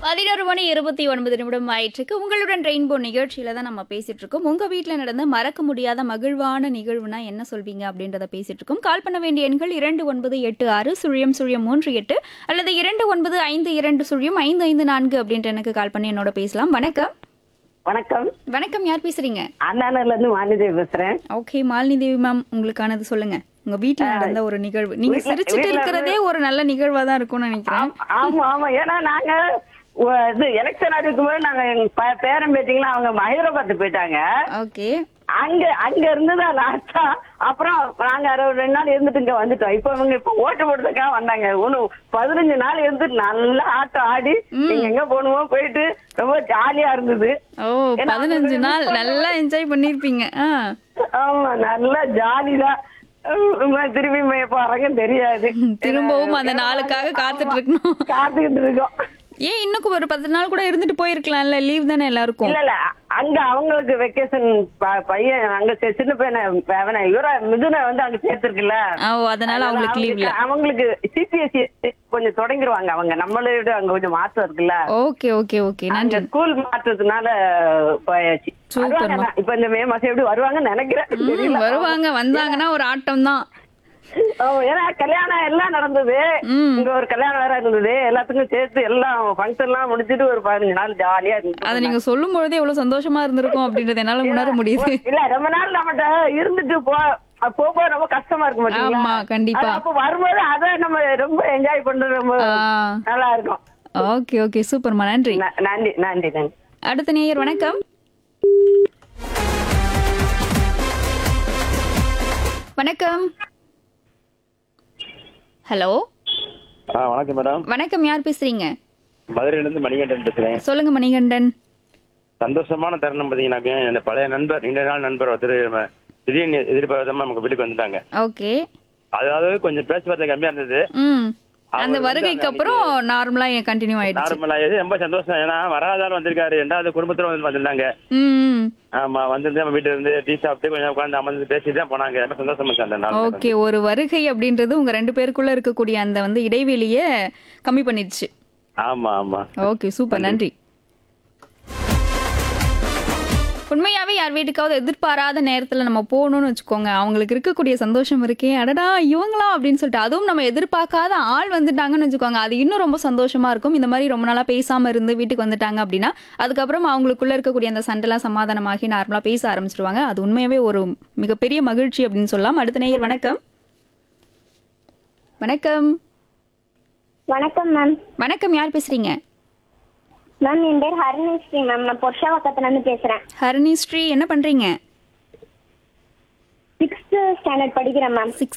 11:29 ஆயிட்டிருக்கு. உங்களுடன் ரெயின்போ நிகழ்ச்சியில தான் நம்ம பேசிட்டு இருக்கோம். உங்க வீட்ல நடந்த மறக்க முடியாத மகிழ்வான நிகழ்வுனா என்ன சொல்வீங்க அப்படின்றத பேசிட்டு இருக்கோம். கால் பண்ண வேண்டிய எண்கள் 2986 அல்லது 2952 அப்படின்ற எனக்கு கால் பண்ணி என்னோட பேசலாம். வணக்கம். வணக்கம். வணக்கம், யார் பேசுறீங்க? அண்ணாநகர்ல இருந்து மாலிதேவி பேசுறேன். ஓகே, மாலினி தேவி மேம், உங்களுக்கானது சொல்லுங்க. உங்க வீட்ல நடந்த ஒரு நிகழ்வு. நீங்க சிரிச்சிட்டு இருக்கிறதே ஒரு நல்ல நிகழ்வா தான் இருக்கும்னு நினைக்கிறேன். ஆமா ஆமா, ஏன்னா நாங்க இது எலெக்ஷன் இருக்கும்போது நாங்க எங்க பேரன் பேட்டிங்களா அவங்க ஹைதராபாத் போயிட்டாங்க. ஓகே. அங்க இருந்துதான் லாஸ்டா. அப்புறம் நாங்க 2 நாள் இருந்துட்டு இங்க வந்துட்டோம். இப்ப இவங்க ஓட்டு போடுறதுக்காக வந்தாங்க. 15 நாள் இருந்து நல்லா ஆட்டம் ஆடி எங்க போகணுமோ போயிட்டு ரொம்ப ஜாலியா இருந்தது. ஓ, 15 நாள் நல்லா என்ஜாய் பண்ணிருப்பீங்க. ஆமா, நல்லா ஜாலிதான். திரும்பி போறாங்க தெரியாது. திரும்பவும் அந்த நாளுக்காக காத்துட்டு இருக்கணும். காத்துக்கிட்டு இருக்கோம். ஏன் இன்னும் ஒரு 10 நாள் கூட இருந்துட்டு போயிருக்கலாம்ல, லீவ் தானே எல்லாருக்கும். இல்ல அங்க அவங்களுக்கு வெக்கேஷன் பையன் அங்க சின்ன பையனை மிதுனை வந்து அங்க சேர்த்திருக்குல்ல. ஓ, அதனால அவங்களுக்கு லீவ் இல்ல. அவங்களுக்கு சிபிஎஸ்சி கொஞ்சம் தொடங்கிருவாங்க. அவங்க நம்மளை விட அங்க கொஞ்சம் மாற்றம் இருக்குல்ல. ஓகே ஓகே ஓகே, நன்றி. ஸ்கூல் மாற்றதுனால போயாச்சு. இப்ப இந்த மே மாசம் எப்படி வருவாங்கன்னு நினைக்கிறேன். வருவாங்க, வந்தாங்கன்னா ஒரு ஆட்டம் தான். ஏன்னா கல்யாணம் எல்லாம் நடந்தது. இங்க ஒரு கல்யாணம் வேற இருந்தது. எல்லாத்துக்கும் சேர்த்து எல்லாம் ஃபங்க்ஷன் எல்லாம் முடிச்சிட்டு ஒரு 15 நாள் ஜாலியா இருந்துச்சு. அதை நீங்க சொல்லும் பொழுதே எவ்வளவு சந்தோஷமா இருந்திருக்கும் அப்படின்றது என்னால உணர முடியுது. இல்ல, ரொம்ப நாள் நம்மகிட்ட இருந்துட்டு போக ரொம்ப கஷ்டமா இருக்கும் பாத்தீங்களா? ஆமா, கண்டிப்பா. அப்ப வரும்போது அதை நம்ம ரொம்ப என்ஜாய் பண்றது ரொம்ப நல்லா இருக்கும். ஓகே ஓகே, சூப்பர்மா, நன்றி. நன்றி நன்றி நன்றி. அடுத்த நேயர், வணக்கம். வணக்கம். ஹலோ. வணக்கம் மேடம். வணக்கம், யார் பேசுறீங்க? மதுரையில இருந்து மணிகண்டன் பேசுறேன். சொல்லுங்க மணிகண்டன். சந்தோஷமான தருணம் பாத்தீங்கன்னா, என் பழைய நண்பர், நீண்ட நாள் நண்பர் ஒருத்தர் திடீர்னு எதிர்பார்த்தமா நமக்கு வீட்டுக்கு வந்துட்டாங்க. ஓகே. அதாவது கொஞ்சம் பேச்சுவார்த்தை கம்மியா இருந்தது. அந்த வருகைக்கு அப்புறம் நார்மலா கண்டினியூ ஆயிடுச்சு. நார்மலா ரொம்ப சந்தோஷம். ஏன்னா வராதாலும் வந்திருக்காரு, ரெண்டாவது குடும்பத்துல வந்திருந்தாங்க. ஆமா, வந்து நம்ம வீட்டுல இருந்து டீ சாப்பிட்டு கொஞ்சம் உட்காந்து அமர்ந்து பேசிட்டு தான் போனாங்க. ரொம்ப சந்தோஷமா இருந்துச்சு அந்த நாள். ஓகே, ஒரு வருகை அப்படின்றது உங்க 2 பேருக்குள்ள இருக்கக்கூடிய அந்த இடைவெளியை கம்மி பண்ணிடுச்சு. ஆமா ஆமா. ஓகே, சூப்பர், நன்றி. உண்மையாவே யார் வீட்டுக்காவது எதிர்பாராத நேரத்துல நம்ம போகணும்னு வச்சுக்கோங்க, அவங்களுக்கு இருக்கக்கூடிய சந்தோஷம் இருக்கே, அடடா இவங்களா அப்படின்னு சொல்லிட்டு, அதுவும் நம்ம எதிர்பார்க்காத ஆள் வந்துட்டாங்கன்னு வச்சுக்கோங்க, அது இன்னும் ரொம்ப சந்தோஷமா இருக்கும். இந்த மாதிரி ரொம்ப நாளா பேசாம இருந்து வீட்டுக்கு வந்துட்டாங்க அப்படின்னா, அதுக்கப்புறம் அவங்களுக்குள்ள இருக்கக்கூடிய அந்த சண்டைலாம் சமாதானமாகி நார்மலா பேச ஆரம்பிச்சிருவாங்க. அது உண்மையாவே ஒரு மிகப்பெரிய மகிழ்ச்சி அப்படின்னு சொல்லலாம். அடுத்த நேயர், வணக்கம். வணக்கம். வணக்கம் மேம். வணக்கம், யார் பேசுறீங்க? மேம், என் பேர் ஹரிணிஸ்ரீ மேம். நான் பொர்ஷாவக்கத்துல இருந்து பேசுறேன். ஹரிணிஸ்ரீ, என்ன பண்றீங்க? 6th ஸ்டாண்டர்ட் படிக்கிறேன் மேம். 6th